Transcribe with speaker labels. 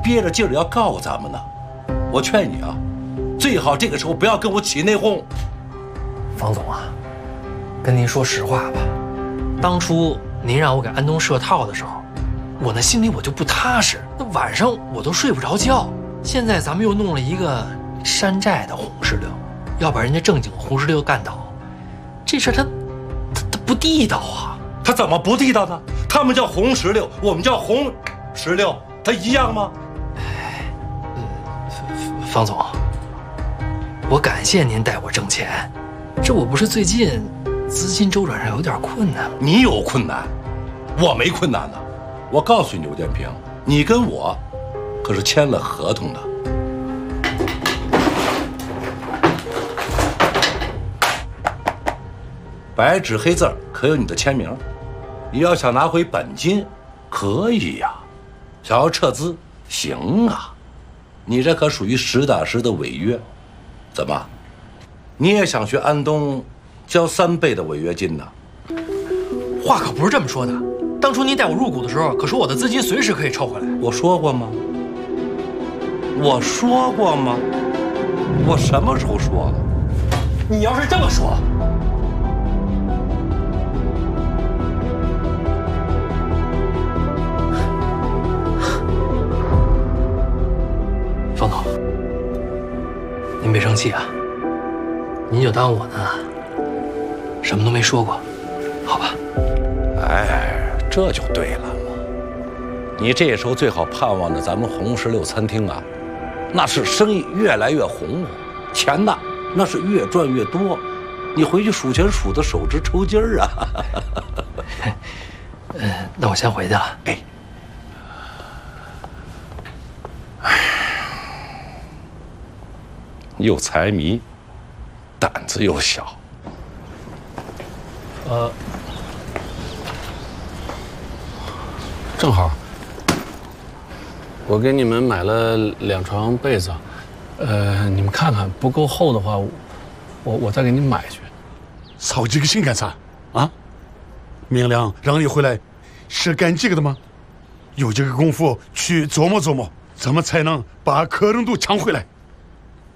Speaker 1: 憋着劲儿要告咱们呢。我劝你啊，最好这个时候不要跟我起内讧。
Speaker 2: 方总啊，跟您说实话吧，当初您让我给安东设套的时候，我那心里我就不踏实，那晚上我都睡不着觉。现在咱们又弄了一个山寨的红石榴，要把人家正经红石榴干倒，这事儿它不地道啊！
Speaker 1: 它怎么不地道呢？他们叫红石榴，我们叫红石榴，它一样吗？
Speaker 2: 方总，我感谢您带我挣钱，这我不是最近资金周转上有点困难吗？
Speaker 1: 你有困难，我没困难呢。我告诉你，刘建平，你跟我可是签了合同的。白纸黑字可有你的签名。你要想拿回本金，可以呀；想要撤资，行啊。你这可属于实打实的违约。怎么，你也想学安东交3倍的违约金呢？
Speaker 2: 话可不是这么说的。当初您带我入股的时候，可说我的资金随时可以抽回来。
Speaker 1: 我说过吗？我说过吗？我什么时候说了？
Speaker 2: 你要是这么说，方总，您别生气啊，您就当我呢什么都没说过，好吧？
Speaker 1: 哎，这就对了嘛。你这时候最好盼望着咱们红石榴餐厅啊，那是生意越来越红火，钱呐那是越赚越多。你回去数钱数的手直抽筋儿啊！
Speaker 2: 那我先回去了。
Speaker 1: 又财迷，胆子又小。
Speaker 3: 正好，我给你们买了2床被子，你们看看不够厚的话，我再给你买去。
Speaker 4: 操这个心干啥啊？明亮让你回来是干这个的吗？有这个功夫去琢磨琢磨，怎么才能把客人都抢回来？